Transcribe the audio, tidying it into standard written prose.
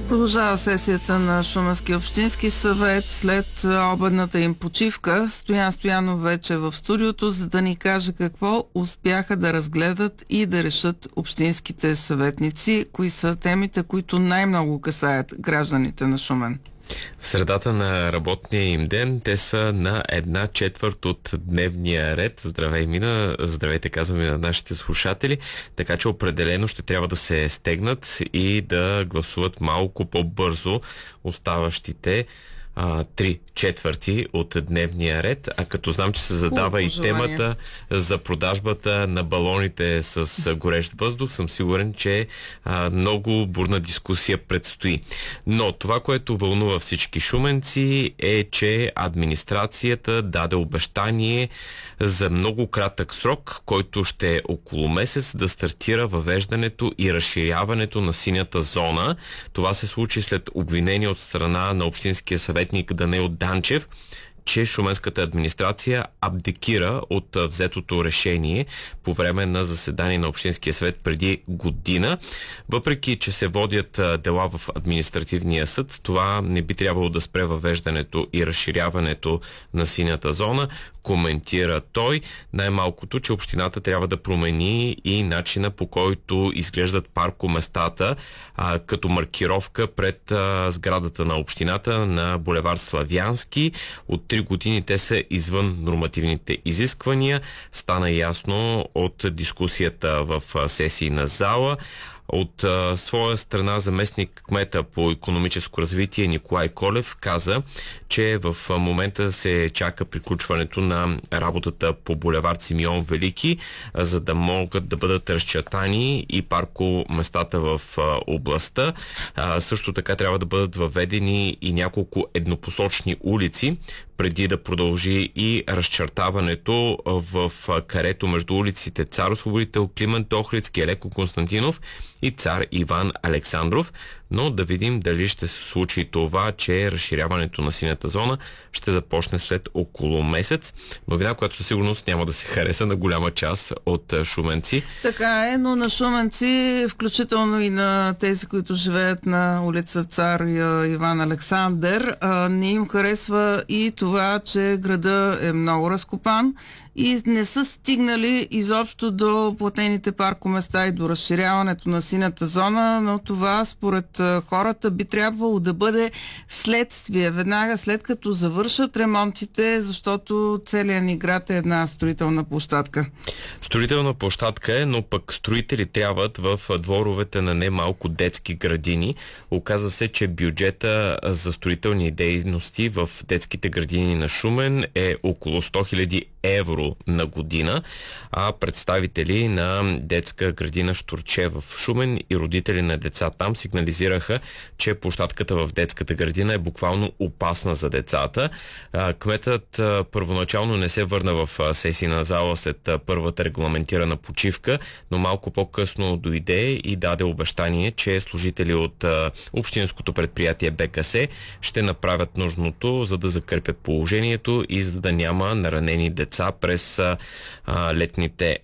Продължава сесията на Шуменския общински съвет след обедната им почивка. Стоян Стоянов вече е в студиото, за да ни каже какво успяха да разгледат и да решат общинските съветници, кои са темите, които най-много касаят гражданите на Шумен. В средата на работния им ден те са на 1/4 от дневния ред. Здравей, Мина. Здравейте, казваме на нашите слушатели. Така че определено ще трябва да се стегнат и да гласуват малко по-бързо оставащите 3/4 от дневния ред, а като знам, че се задава и темата за продажбата на балоните с горещ въздух, съм сигурен, че много бурна дискусия предстои. Но това, което вълнува всички шуменци, е, че администрацията даде обещание за много кратък срок, който ще е около месец, да стартира въвеждането и разширяването на синята зона. Това се случи след обвинение от страна на Общинския съветник Даниел Данчев, че шуменската администрация абдикира от взетото решение по време на заседание на Общинския съвет преди година. Въпреки че се водят дела в административния съд, това не би трябвало да спре въвеждането и разширяването на синята зона. Коментира той най-малкото, че общината трябва да промени и начина, по който изглеждат паркоместата, като маркировка пред сградата на общината на булевард Славянски. От 3 години те са извън нормативните изисквания. Стана ясно от дискусията в сесии на зала. От своя страна заместник кмета по икономическо развитие Николай Колев каза, че в момента се чака приключването на работата по булевард Симеон Велики, за да могат да бъдат разчертани и паркоместата в областта. Също така трябва да бъдат въведени и няколко еднопосочни улици, преди да продължи и разчертаването в карето между улиците Цар Освободител, Климент Охридски, Елеко Константинов и Цар Иван Александров. Но да видим дали ще се случи това, че разширяването на синята зона ще започне след около месец. Новина, която със сигурност няма да се хареса на голяма част от шуменци. Така е, но на шуменци, включително и на тези, които живеят на улица Цар Иван Александър, не им харесва и това, че града е много разкопан и не са стигнали изобщо до платените паркоместа и до разширяването на синята зона, но това според хората би трябвало да бъде следствие, веднага след като завършат ремонтите, защото целият ни град е една строителна площадка. Строителна площадка е, но пък строители трябват в дворовете на немалко детски градини. Оказа се, че бюджета за строителни дейности в детските градини на Шумен е около 100 000 евро на година, а представители на детска градина Штурче в Шумен и родители на деца там сигнализираха, че площадката в детската градина е буквално опасна за децата. Кметът първоначално не се върна в сесии на зала след първата регламентирана почивка, но малко по-късно дойде и даде обещание, че служители от общинското предприятие БКС ще направят нужното, за да закърпят положението и за да няма наранени деца през летните